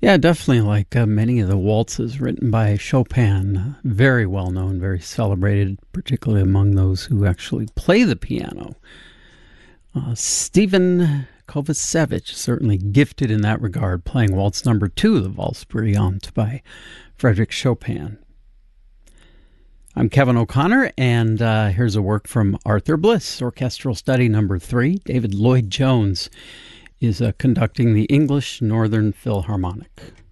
Yeah, definitely like many of the waltzes written by Chopin. Very well known, very celebrated, particularly among those who actually play the piano. Stephen Kovacevic, certainly gifted in that regard, playing Waltz Number 2, the Valse Brillante by Frédéric Chopin. I'm Kevin O'Connor, and here's a work from Arthur Bliss, Orchestral Study Number 3. David Lloyd Jones is conducting the English Northern Philharmonic.